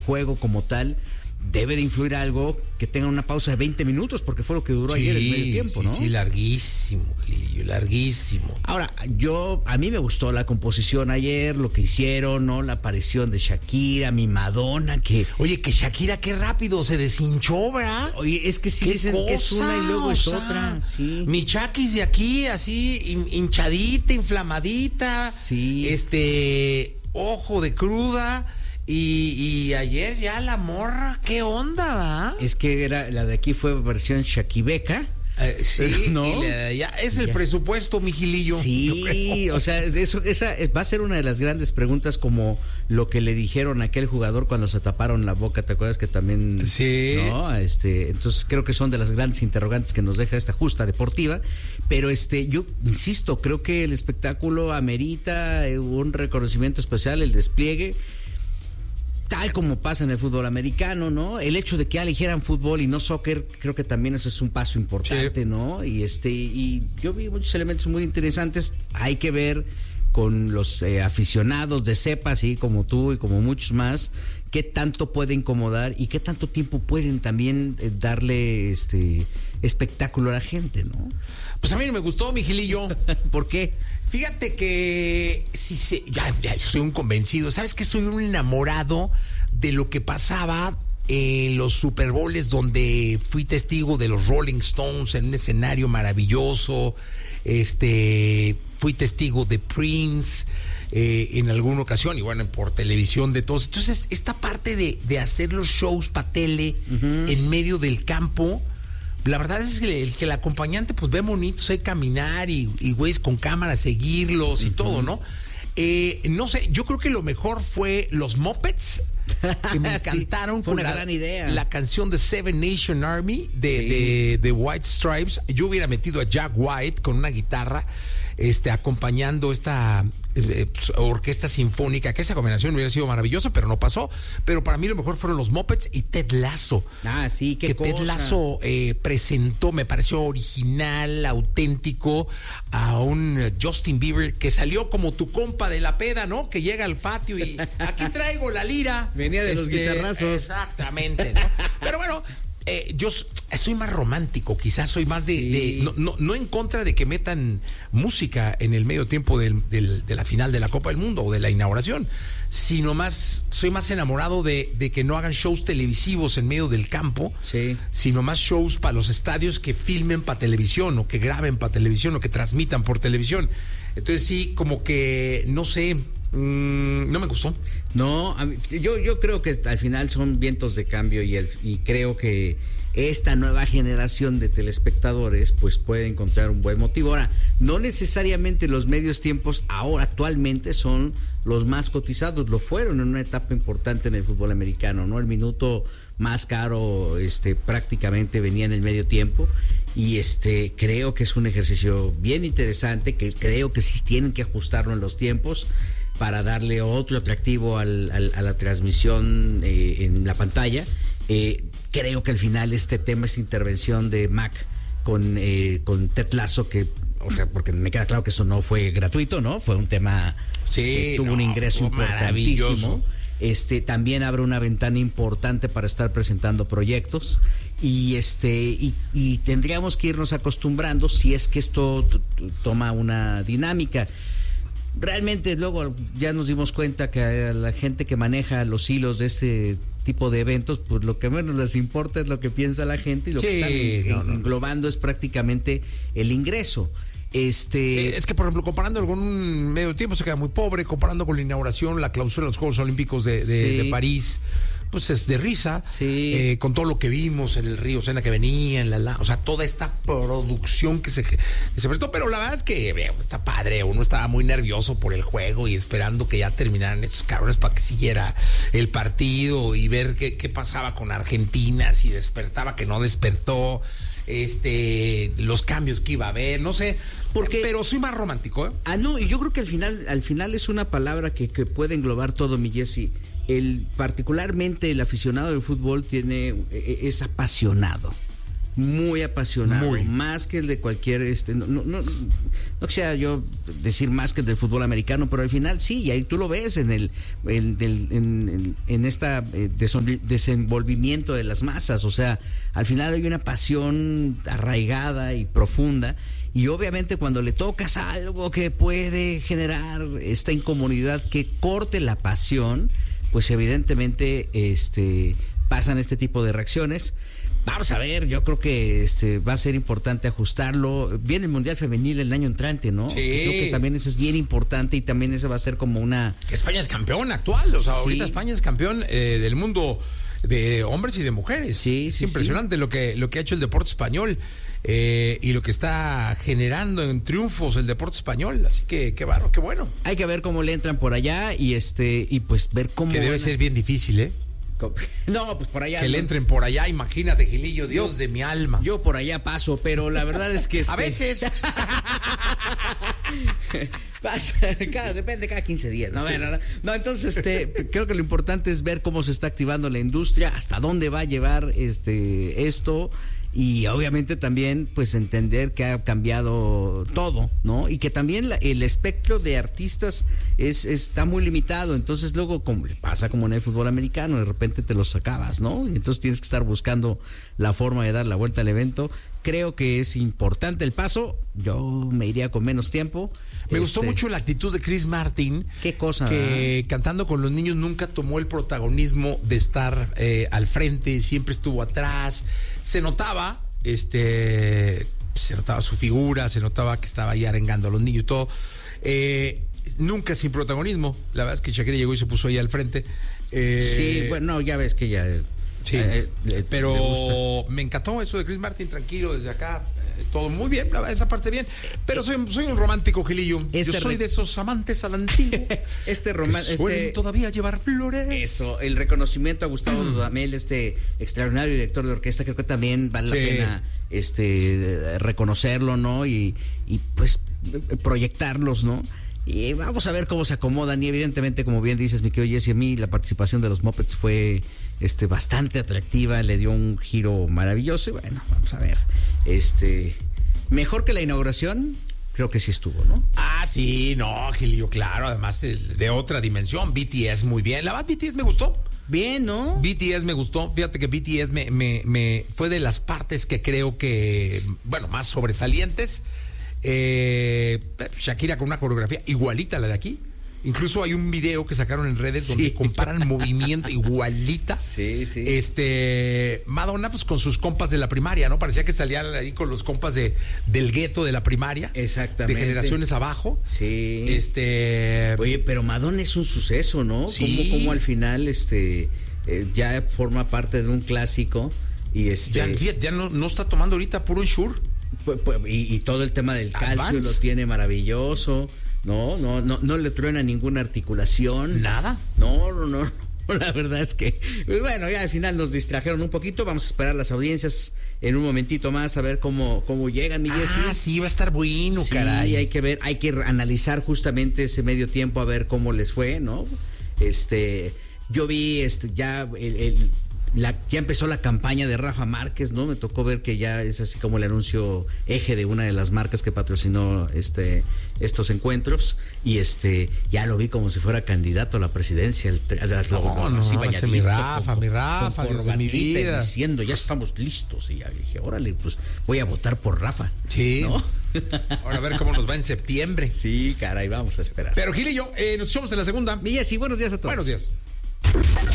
juego como tal debe de influir algo que tenga una pausa de 20 minutos, porque fue lo que duró ayer el medio tiempo, ¿no? Sí, larguísimo, Gilillo, larguísimo. Ahora, a mí me gustó la composición ayer, lo que hicieron, ¿no? La aparición de Shakira, mi Madonna, que... Oye, que Shakira, qué rápido se deshinchó, ¿verdad? Oye, es que sí dicen que es una y luego es otra, sí. Mi Chakis de aquí, así, hinchadita, inflamadita. Sí. Ojo de cruda. Y ayer ya la morra, ¿qué onda, va? Es que la de aquí fue versión Shakibeca. Sí, ¿no? Y ya es el presupuesto, mi Gilillo. Sí, o sea, esa va a ser una de las grandes preguntas, como lo que le dijeron a aquel jugador cuando se taparon la boca, ¿te acuerdas que también? Sí. ¿No? Entonces creo que son de las grandes interrogantes que nos deja esta justa deportiva, pero yo insisto, creo que el espectáculo amerita un reconocimiento especial, el despliegue, tal como pasa en el fútbol americano, ¿no? El hecho de que ya eligieran fútbol y no soccer, creo que también eso es un paso importante, sí. ¿No? Y yo vi muchos elementos muy interesantes. Hay que ver con los aficionados de cepa, así como tú y como muchos más, qué tanto puede incomodar y qué tanto tiempo pueden también darle espectáculo a la gente, ¿no? Pues a mí no me gustó, mi Gilillo. ¿Por qué? Fíjate que ya soy un convencido. ¿Sabes qué? Soy un enamorado de lo que pasaba en los Super Bowls, donde fui testigo de los Rolling Stones en un escenario maravilloso. Fui testigo de Prince en alguna ocasión, y bueno, por televisión de todos. Entonces, esta parte de hacer los shows pa' tele en medio del campo, la verdad es que el acompañante pues ve bonitos ahí caminar y güeyes con cámara seguirlos y todo, ¿no? No sé, yo creo que lo mejor fue los Muppets, que me encantaron. Sí, fue una gran idea. La canción de Seven Nation Army de White Stripes. Yo hubiera metido a Jack White con una guitarra acompañando esta orquesta sinfónica, que esa combinación hubiera sido maravillosa, pero no pasó. Pero para mí lo mejor fueron los Muppets y Ted Lasso. Ah, sí, qué cosa. Ted Lasso presentó, me pareció original, auténtico, a un Justin Bieber que salió como tu compa de la peda, ¿no? Que llega al patio y aquí traigo la lira. Venía de los guitarrazos. Exactamente, ¿no? Pero bueno, yo soy más romántico, quizás soy más no en contra de que metan música en el medio tiempo de la final de la Copa del Mundo o de la inauguración, sino soy más enamorado de que no hagan shows televisivos en medio del campo, sino más shows para los estadios, que filmen para televisión o que graben para televisión o que transmitan por televisión. Entonces sí, como que no sé, no me gustó. No, yo creo que al final son vientos de cambio y creo que esta nueva generación de telespectadores pues puede encontrar un buen motivo. Ahora, no necesariamente los medios tiempos actualmente son los más cotizados, lo fueron en una etapa importante en el fútbol americano, ¿no? El minuto más caro prácticamente venía en el medio tiempo, y creo que es un ejercicio bien interesante, que creo que sí tienen que ajustarlo en los tiempos para darle otro atractivo a la transmisión en la pantalla. Creo que al final esta intervención de Mac con Ted Lasso, porque me queda claro que eso no fue gratuito, ¿no? Fue un tema que tuvo un ingreso importantísimo. También abre una ventana importante para estar presentando proyectos, y tendríamos que irnos acostumbrando si es que esto toma una dinámica. Realmente luego ya nos dimos cuenta que a la gente que maneja los hilos de este tipo de eventos, pues lo que menos les importa es lo que piensa la gente, y lo que están englobando es prácticamente el ingreso. Es que, por ejemplo, comparando algún medio tiempo se queda muy pobre, comparando con la inauguración, la clausura de los Juegos Olímpicos de París, pues es de risa, con todo lo que vimos en el Río Sena que venía, o sea, toda esta producción que se prestó. Pero la verdad es que está padre, uno estaba muy nervioso por el juego y esperando que ya terminaran estos cabrones para que siguiera el partido y ver qué pasaba con Argentina, si despertaba, que no despertó, los cambios que iba a haber, no sé. Pero soy más romántico, ¿eh? No, y yo creo que al final es una palabra que puede englobar todo, mi Jesse. Particularmente el aficionado del fútbol es apasionado. muy apasionado, más que el de cualquier, no quisiera yo decir más que el del fútbol americano, pero al final sí, y ahí tú lo ves en esta desenvolvimiento de las masas, o sea, al final hay una pasión arraigada y profunda, y obviamente cuando le tocas algo que puede generar esta incomodidad que corte la pasión, pues evidentemente pasan este tipo de reacciones. Vamos a ver, yo creo que va a ser importante ajustarlo. Viene el Mundial Femenil el año entrante, ¿no? Sí. Creo que también eso es bien importante y también eso va a ser como una... España es campeón actual, o sea, Sí. ahorita España es campeón del mundo de hombres y de mujeres. Sí, es impresionante lo que ha hecho el deporte español y lo que está generando en triunfos el deporte español. Así que qué barro, qué bueno. Hay que ver cómo le entran por allá y pues ver cómo... Que debe ser bien difícil, ¿eh? No, pues por allá... Que le entren por allá, imagínate, Gilillo, Dios de mi alma. Yo por allá paso, pero la verdad es que... A veces... depende cada 15 días. No, entonces creo que lo importante es ver cómo se está activando la industria, hasta dónde va a llevar esto, y obviamente también pues entender que ha cambiado todo, ¿no? Y que también el espectro de artistas está muy limitado, entonces luego como pasa como en el fútbol americano, de repente te los acabas, ¿no? Y entonces tienes que estar buscando la forma de dar la vuelta al evento. Creo que es importante el paso, yo me iría con menos tiempo. Me gustó mucho la actitud de Chris Martin. Qué cosa. Que cantando con los niños nunca tomó el protagonismo de estar al frente, siempre estuvo atrás. Se notaba, se notaba su figura, se notaba que estaba ahí arengando a los niños y todo. Nunca sin protagonismo. La verdad es que Shakira llegó y se puso ahí al frente. Sí, bueno, ya ves que ya... Sí, pero me encantó eso de Chris Martin, tranquilo desde acá, todo muy bien, la verdad, esa parte bien, pero soy un romántico, Gilillo. Yo soy de esos amantes al antiguo suelen todavía llevar flores. Eso, el reconocimiento a Gustavo Dudamel, extraordinario director de orquesta, creo que también vale la pena reconocerlo, ¿no? Y pues proyectarlos, ¿no? Y vamos a ver cómo se acomodan. Y evidentemente, como bien dices, mi querido Jesse, a mí la participación de los Muppets fue bastante atractiva, le dio un giro maravilloso. Y bueno, vamos a ver. Mejor que la inauguración, creo que sí estuvo, ¿no? Ah, sí, no, Gilillo, claro, además de otra dimensión. BTS muy bien, la verdad BTS me gustó. Bien, ¿no? BTS me gustó, fíjate que BTS me fue de las partes que creo que, bueno, más sobresalientes. Shakira con una coreografía igualita a la de aquí. Incluso hay un video que sacaron en redes donde comparan movimiento igualita. Sí. Madonna pues con sus compas de la primaria, ¿no? Parecía que salía ahí con los compas del gueto de la primaria. Exactamente. De generaciones abajo. Sí. Oye, pero Madonna es un suceso, ¿no? Sí. Como al final ya forma parte de un clásico y ya no está tomando ahorita puro Ensure. Y todo el tema del calcio Advance. lo tiene maravilloso. No le truena ninguna articulación. Nada. No. La verdad es que, bueno, ya al final nos distrajeron un poquito. Vamos a esperar las audiencias en un momentito más a ver cómo llegan, mi Jessy. Sí, va a estar bueno, Sí, caray. hay que analizar justamente ese medio tiempo a ver cómo les fue, ¿no? Yo vi ya ya empezó la campaña de Rafa Márquez, ¿no? Me tocó ver que ya es así como el anuncio eje de una de las marcas que patrocinó estos encuentros, y ya lo vi como si fuera candidato a la presidencia. Mi Rafa, Dios de mi vida. Diciendo, ya estamos listos, y ya dije, órale, pues voy a votar por Rafa. Sí. ¿No? Ahora a ver cómo nos va en septiembre. Sí, caray, vamos a esperar. Pero Gil y yo, nos echamos en la segunda. Milla, sí, buenos días a todos. Buenos días.